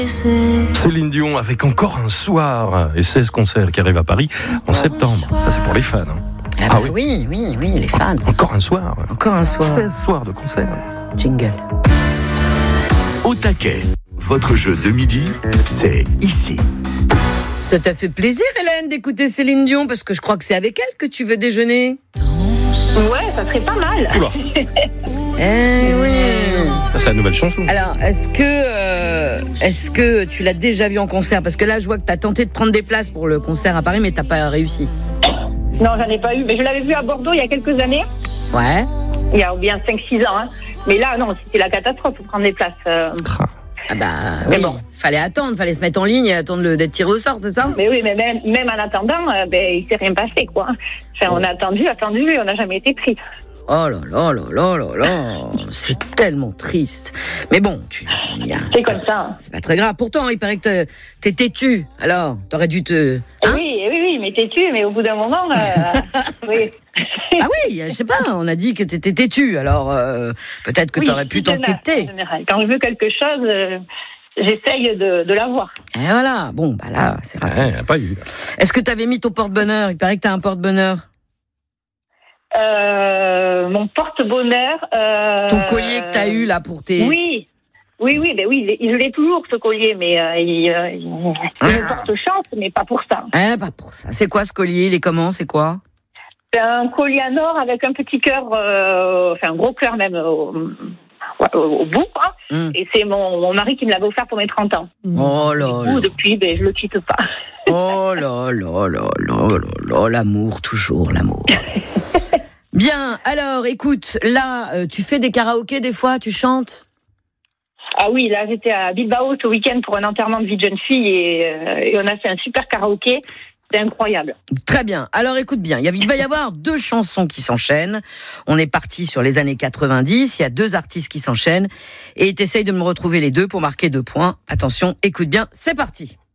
Céline Dion avec encore un soir et 16 concerts qui arrivent à Paris en septembre. Ça, c'est pour les fans. Hein. Ah oui, les fans. Encore un soir. Encore un soir. 16 soirs de concerts. Jingle. Au taquet, votre jeu de midi, c'est ici. Ça t'a fait plaisir, Hélène, d'écouter Céline Dion, parce que je crois que c'est avec elle que tu veux déjeuner. Ouais, ça serait pas mal. Oula. Oui. Ça, c'est la nouvelle chanson. Alors, est-ce que tu l'as déjà vu en concert? Parce que là, je vois que tu as tenté de prendre des places pour le concert à Paris, mais t'as pas réussi. Non, j'en ai pas eu. Mais je l'avais vu à Bordeaux il y a quelques années. Ouais. Il y a bien 5-6 ans. Hein. Mais là, non, c'était la catastrophe pour prendre des places. Ah bah Mais oui, bon. fallait se mettre en ligne et attendre d'être tiré au sort, c'est ça? Mais oui, mais même en attendant, il s'est rien passé, quoi. Enfin, on a attendu, on n'a jamais été pris. Oh là là là là là là, c'est tellement triste. Mais bon, C'est comme ça. Hein. C'est pas très grave. Pourtant, il paraît que t'es têtu. Alors, t'aurais dû te... Hein? Oui, mais têtu, mais au bout d'un moment, oui. Ah oui, je sais pas, on a dit que t'étais têtu. Alors, peut-être que t'aurais pu t'entêter. Quand je veux quelque chose, j'essaye de l'avoir. Et voilà, bon, bah là, c'est raté. Ouais, pas eu. Est-ce que t'avais mis ton porte-bonheur? Il paraît que t'as un porte-bonheur. Mon porte-bonheur. Ton collier que t'as eu là pour tes... Oui, je l'ai toujours ce collier, mais il me porte chance, mais pas pour ça. Pas pour ça. C'est quoi ce collier? Il est comment? C'est quoi? C'est un collier en or avec un petit cœur, un gros cœur même au bout, quoi. Et c'est mon mari qui me l'avait offert pour mes 30 ans. Oh là là. Depuis, je le quitte pas. Oh là là là là là là, l'amour, toujours l'amour. Bien, alors écoute, là, tu fais des karaokés des fois, tu chantes? Ah oui, là j'étais à Bilbao ce week-end pour un enterrement de vie de jeune fille et on a fait un super karaoké, c'est incroyable. Très bien, alors écoute bien, il va y avoir 2 chansons qui s'enchaînent, on est parti sur les années 90, il y a 2 artistes qui s'enchaînent et t'essayes de me retrouver les deux pour marquer 2 points. Attention, écoute bien, c'est parti.